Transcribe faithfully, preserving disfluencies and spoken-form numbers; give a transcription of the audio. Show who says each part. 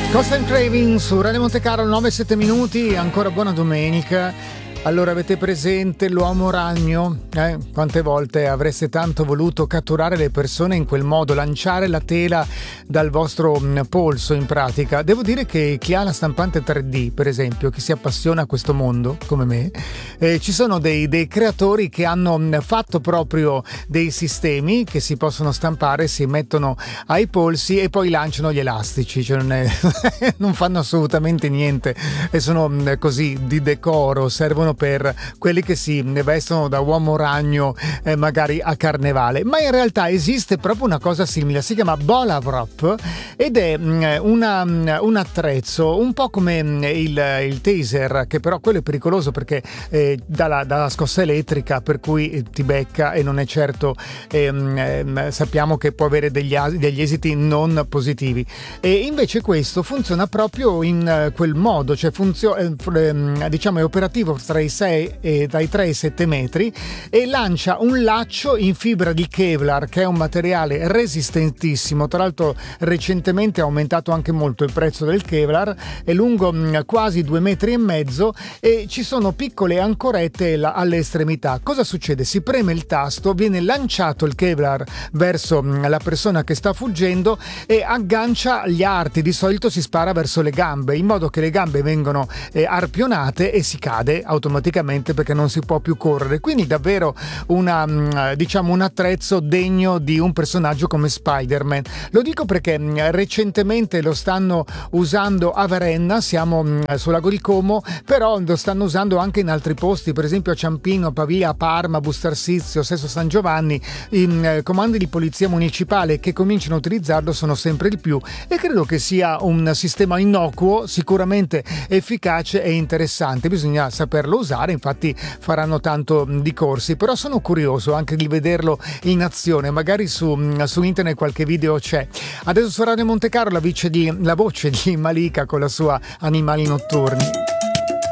Speaker 1: Constant Craving su Radio Monte Carlo, nove sette minuti, ancora buona domenica. Allora, avete presente l'uomo ragno? Eh? Quante volte avreste tanto voluto catturare le persone in quel modo, lanciare la tela dal vostro mh, polso in pratica? Devo dire che chi ha la stampante tre D, per esempio, chi si appassiona a questo mondo, come me, eh, ci sono dei, dei creatori che hanno mh, fatto proprio dei sistemi che si possono stampare, si mettono ai polsi e poi lanciano gli elastici, cioè non, è, non fanno assolutamente niente e sono mh, così di decoro, servono per quelli che si vestono da uomo ragno eh, magari a carnevale, ma in realtà esiste proprio una cosa simile, si chiama Bolavrop ed è mh, una, un attrezzo un po' come mh, il, il taser, che però quello è pericoloso perché eh, dalla, dalla scossa elettrica, per cui ti becca e non è certo ehm, ehm, sappiamo che può avere degli, degli esiti non positivi, e invece questo funziona proprio in quel modo, cioè funziona eh, diciamo è operativo tra i sei e dai tre ai sette metri e lancia un laccio in fibra di Kevlar, che è un materiale resistentissimo. Tra l'altro recentemente è aumentato anche molto il prezzo del Kevlar, è lungo mh, quasi due metri e mezzo e ci sono piccole ancorette la, alle estremità. Cosa succede? Si preme il tasto, viene lanciato il Kevlar verso mh, la persona che sta fuggendo e aggancia gli arti. Di solito si spara verso le gambe, in modo che le gambe vengono eh, arpionate e si cade automaticamente perché non si può più correre. Quindi davvero una, diciamo, un attrezzo degno di un personaggio come Spider-Man. Lo dico perché recentemente lo stanno usando a Varenna, siamo sul lago di Como, però lo stanno usando anche in altri posti, per esempio a Ciampino, Pavia, Parma, Bustarsizio, Sesto San Giovanni. I comandi di polizia municipale che cominciano a utilizzarlo sono sempre di più e credo che sia un sistema innocuo, sicuramente efficace e interessante. Bisogna saperlo usare, infatti faranno tanto di corsi, però sono curioso anche di vederlo in azione, magari su, su internet qualche video c'è. Adesso su Radio Monte Carlo la voce di, la voce di Malika con la sua Animali Notturni.